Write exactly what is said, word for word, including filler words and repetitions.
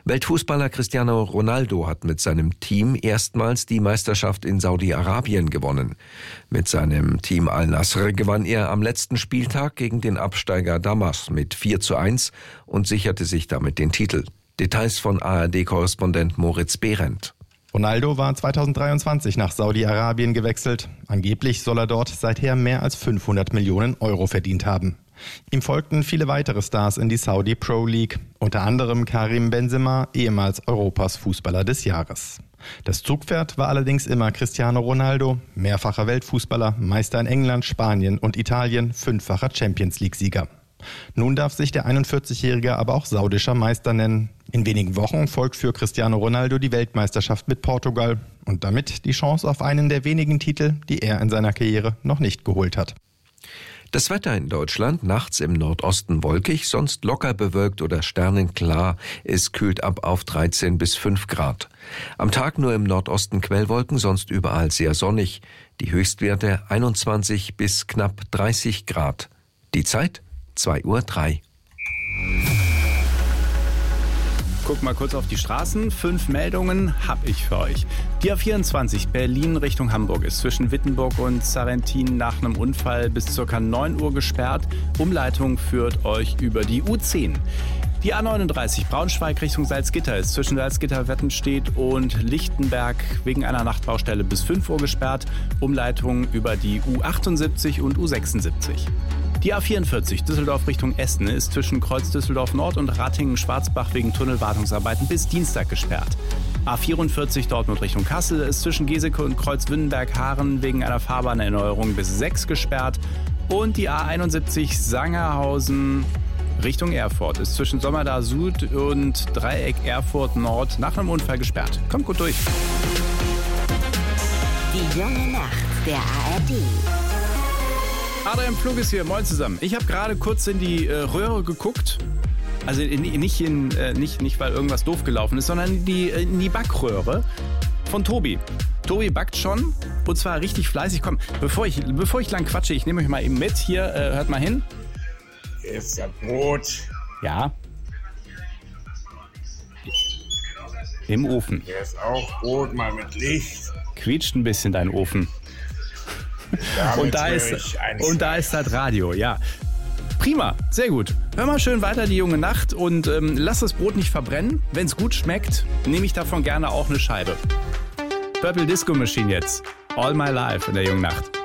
Weltfußballer Cristiano Ronaldo hat mit seinem Team erstmals die Meisterschaft in Saudi-Arabien gewonnen. Mit seinem Team Al-Nassr gewann er am letzten Spieltag gegen den Absteiger Damas mit vier zu eins und sicherte sich damit den Titel. Details von A R D-Korrespondent Moritz Behrendt. Ronaldo war zweitausenddreiundzwanzig nach Saudi-Arabien gewechselt. Angeblich soll er dort seither mehr als fünfhundert Millionen Euro verdient haben. Ihm folgten viele weitere Stars in die Saudi Pro League, unter anderem Karim Benzema, ehemals Europas Fußballer des Jahres. Das Zugpferd war allerdings immer Cristiano Ronaldo, mehrfacher Weltfußballer, Meister in England, Spanien und Italien, fünffacher Champions-League-Sieger. Nun darf sich der einundvierzigjährige aber auch saudischer Meister nennen. In wenigen Wochen folgt für Cristiano Ronaldo die Weltmeisterschaft mit Portugal und damit die Chance auf einen der wenigen Titel, die er in seiner Karriere noch nicht geholt hat. Das Wetter in Deutschland, nachts im Nordosten wolkig, sonst locker bewölkt oder sternenklar. Es kühlt ab auf dreizehn bis fünf Grad. Am Tag nur im Nordosten Quellwolken, sonst überall sehr sonnig. Die Höchstwerte einundzwanzig bis knapp dreißig Grad. Die Zeit zwei Uhr drei. Guck mal kurz auf die Straßen. Fünf Meldungen habe ich für euch. Die A vierundzwanzig Berlin Richtung Hamburg ist zwischen Wittenburg und Sarrentin nach einem Unfall bis ca. neun Uhr gesperrt. Umleitung führt euch über die U zehn. Die A neununddreißig Braunschweig Richtung Salzgitter ist zwischen Salzgitter-Wettenstedt und Lichtenberg wegen einer Nachtbaustelle bis fünf Uhr gesperrt. Umleitung über die U achtundsiebzig und U sechsundsiebzig. Die A vierundvierzig Düsseldorf Richtung Essen ist zwischen Kreuz Düsseldorf Nord und Ratingen-Schwarzbach wegen Tunnelwartungsarbeiten bis Dienstag gesperrt. A vierundvierzig Dortmund Richtung Kassel ist zwischen Geseke und Kreuz Wünnenberg-Haaren wegen einer Fahrbahnerneuerung bis sechs gesperrt. Und die A einundsiebzig Sangerhausen Richtung Erfurt ist zwischen Sommerdar Süd und Dreieck Erfurt Nord nach einem Unfall gesperrt. Kommt gut durch. Die junge Nacht der A R D. Adrian Pflug ist hier, moin zusammen. Ich habe gerade kurz in die äh, Röhre geguckt. Also in, in, nicht, in, äh, nicht, nicht, weil irgendwas doof gelaufen ist, sondern in die, in die Backröhre von Tobi. Tobi backt schon und zwar richtig fleißig. Komm, bevor ich, bevor ich lang quatsche, ich nehme euch mal eben mit. Hier, äh, hört mal hin. Hier ist das Brot. Ja. Im Ofen. Hier ist auch Brot, mal mit Licht. Quietscht ein bisschen dein Ofen. Und da, ist, und da ist das Radio, ja. Prima, sehr gut. Hör mal schön weiter die junge Nacht und ähm, lass das Brot nicht verbrennen. Wenn es gut schmeckt, nehme ich davon gerne auch eine Scheibe. Purple Disco Machine jetzt. All My Life in der jungen Nacht.